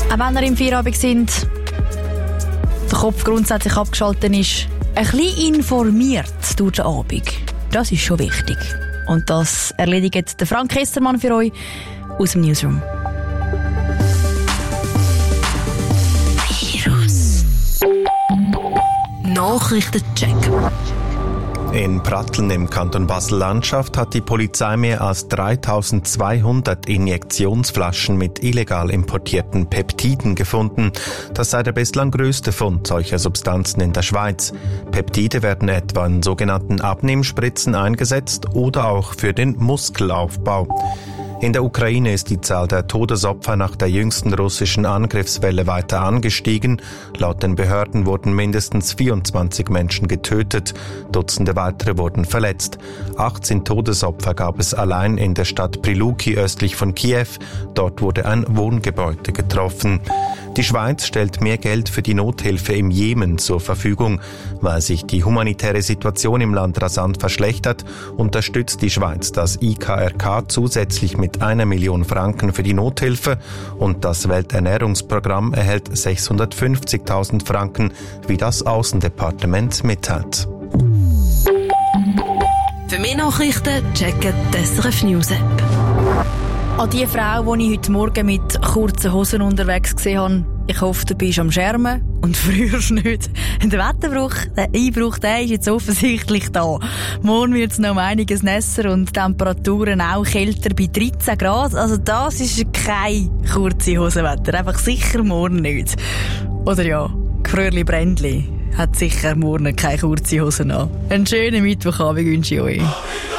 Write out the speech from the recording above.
Auch wenn ihr im Feierabend sind, der Kopf grundsätzlich abgeschaltet ist, ein bisschen informiert durch den Abend. Das ist schon wichtig. Und das erledigt der Frank Kessermann für euch aus dem Newsroom. Virus. Nachrichtencheck. In Pratteln im Kanton Basel-Landschaft hat die Polizei mehr als 3200 Injektionsflaschen mit illegal importierten Peptiden gefunden. Das sei der bislang größte Fund solcher Substanzen in der Schweiz. Peptide werden etwa in sogenannten Abnehmspritzen eingesetzt oder auch für den Muskelaufbau. In der Ukraine ist die Zahl der Todesopfer nach der jüngsten russischen Angriffswelle weiter angestiegen. Laut den Behörden wurden mindestens 24 Menschen getötet, Dutzende weitere wurden verletzt. 18 Todesopfer gab es allein in der Stadt Priluki östlich von Kiew. Dort wurde ein Wohngebäude getroffen. Die Schweiz stellt mehr Geld für die Nothilfe im Jemen zur Verfügung. Weil sich die humanitäre Situation im Land rasant verschlechtert, unterstützt die Schweiz das IKRK zusätzlich mit 1 Million Franken für die Nothilfe und das Welternährungsprogramm erhält 650.000 Franken, wie das Aussendepartement mitteilt. Für mehr Nachrichten checken die SRF News App. An die Frau, die ich heute Morgen mit kurzen Hosen unterwegs gesehen habe, ich hoffe, du bist am Schermen und frierst nicht. Der Wetterbruch, der Einbruch, der ist jetzt offensichtlich da. Morgen wird es noch um einiges nässer und Temperaturen auch kälter bei 13 Grad. Also das ist kein kurze Hosenwetter. Einfach sicher morgen nicht. Oder ja, Gefröhrli Brändli hat sicher morgen keine kurze Hosen an. Einen schönen Mittwochabend wünsche ich euch.